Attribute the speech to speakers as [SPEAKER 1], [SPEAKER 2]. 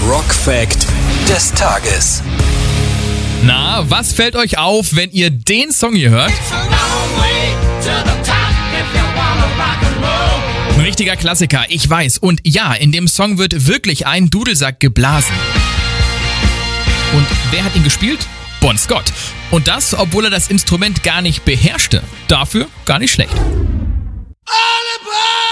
[SPEAKER 1] Rock-Fact des Tages.
[SPEAKER 2] Na, was fällt euch auf, wenn ihr den Song hier hört? Ein richtiger Klassiker, ich weiß. Und ja, in dem Song wird wirklich ein Dudelsack geblasen. Und wer hat ihn gespielt? Bon Scott. Und das, obwohl er das Instrument gar nicht beherrschte. Dafür gar nicht schlecht.
[SPEAKER 3] All